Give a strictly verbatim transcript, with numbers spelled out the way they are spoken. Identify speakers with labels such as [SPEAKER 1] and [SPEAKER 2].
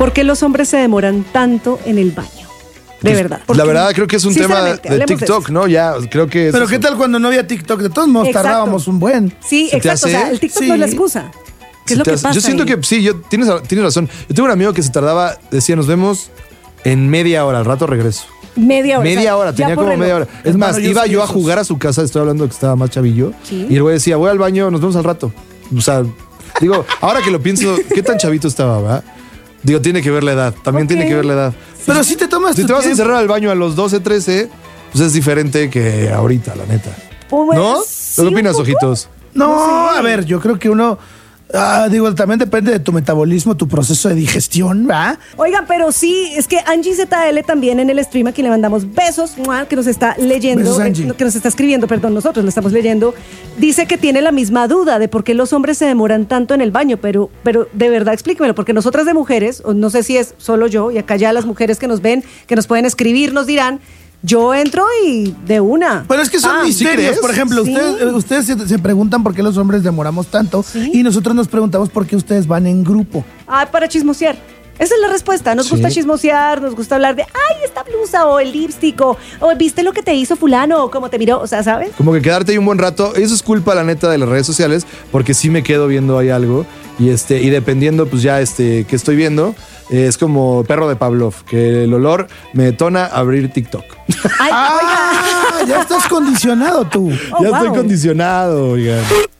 [SPEAKER 1] ¿Por qué los hombres se demoran tanto en el baño? De
[SPEAKER 2] Pues,
[SPEAKER 1] verdad.
[SPEAKER 2] La verdad, creo que es un tema de
[SPEAKER 1] Sinceramente,
[SPEAKER 2] TikTok,
[SPEAKER 1] de
[SPEAKER 2] ¿no? Ya, creo que es
[SPEAKER 3] Pero
[SPEAKER 2] eso.
[SPEAKER 3] ¿qué tal cuando no había TikTok? De todos modos
[SPEAKER 1] Exacto.
[SPEAKER 3] tardábamos un buen.
[SPEAKER 1] Sí,
[SPEAKER 2] ¿Se te
[SPEAKER 1] exacto. O
[SPEAKER 2] hace?
[SPEAKER 1] sea, el TikTok
[SPEAKER 3] Sí.
[SPEAKER 1] no es la excusa. ¿Qué es lo
[SPEAKER 2] Se te
[SPEAKER 1] que
[SPEAKER 2] hace-
[SPEAKER 1] pasa?
[SPEAKER 2] Yo siento
[SPEAKER 1] ahí?
[SPEAKER 2] que sí, yo, tienes, tienes razón. Yo tengo un amigo que se tardaba, decía, nos vemos en media hora, al rato regreso.
[SPEAKER 1] Media hora.
[SPEAKER 2] Media
[SPEAKER 1] o sea,
[SPEAKER 2] hora,
[SPEAKER 1] ya
[SPEAKER 2] tenía
[SPEAKER 1] por
[SPEAKER 2] como
[SPEAKER 1] reloj.
[SPEAKER 2] media hora. Es
[SPEAKER 3] Hermano,
[SPEAKER 2] más,
[SPEAKER 3] yo
[SPEAKER 2] iba
[SPEAKER 3] soy
[SPEAKER 2] yo a
[SPEAKER 3] esos.
[SPEAKER 2] jugar a su casa, estoy hablando que estaba más chavillo.
[SPEAKER 1] Sí.
[SPEAKER 2] Y el güey decía, voy al baño, nos vemos al rato. O sea, digo, ahora que lo pienso, ¿qué tan chavito estaba, va? Digo, tiene que ver la edad, también
[SPEAKER 1] Ok.
[SPEAKER 2] tiene que ver la edad.
[SPEAKER 3] Pero si te tomas
[SPEAKER 2] Si
[SPEAKER 3] tu
[SPEAKER 2] te vas a
[SPEAKER 3] tiempo.
[SPEAKER 2] encerrar al baño a los doce, trece, pues es diferente que ahorita, la neta.
[SPEAKER 1] Pues,
[SPEAKER 2] ¿No?
[SPEAKER 1] sí,
[SPEAKER 2] ¿Qué opinas,
[SPEAKER 1] un poco.
[SPEAKER 2] ojitos?
[SPEAKER 3] No,
[SPEAKER 1] No sé.
[SPEAKER 3] a ver, yo creo que uno... ah, digo, también depende de tu metabolismo, tu proceso de digestión, ¿va?
[SPEAKER 1] Oigan, pero sí, es que Angie Z L también en el stream, aquí le mandamos besos, ¡mua!, que nos está leyendo,
[SPEAKER 3] Besos, Angie.
[SPEAKER 1] eh, que nos está escribiendo, perdón, nosotros lo estamos leyendo, dice que tiene la misma duda de por qué los hombres se demoran tanto en el baño, pero, pero de verdad explíquemelo, porque nosotras de mujeres, o no sé si es solo yo, y acá ya las mujeres que nos ven, que nos pueden escribir, nos dirán, yo entro y de una.
[SPEAKER 3] Pero es que son
[SPEAKER 1] Ah,
[SPEAKER 3] misterios.
[SPEAKER 2] crees?
[SPEAKER 3] Por ejemplo,
[SPEAKER 1] Sí.
[SPEAKER 3] ustedes, eh, ustedes se, se preguntan por qué los hombres demoramos tanto
[SPEAKER 1] Sí.
[SPEAKER 3] y nosotros nos preguntamos por qué ustedes van en grupo.
[SPEAKER 1] Ah, para chismosear. Esa es la respuesta. Nos
[SPEAKER 2] Sí.
[SPEAKER 1] gusta chismosear, nos gusta hablar de, ay, esta blusa o el lipstick o, o viste lo que te hizo fulano o cómo te miró, o sea, ¿sabes?
[SPEAKER 2] Como que quedarte ahí un buen rato, eso es culpa, la neta, de las redes sociales, porque sí me quedo viendo ahí algo y este y dependiendo, pues ya este que estoy viendo, eh, es como perro de Pavlov, que el olor me detona abrir TikTok.
[SPEAKER 1] Ay,
[SPEAKER 3] ¡Ah! Ya estás condicionado tú.
[SPEAKER 1] Oh,
[SPEAKER 2] ya estoy
[SPEAKER 1] wow.
[SPEAKER 2] condicionado, oigan.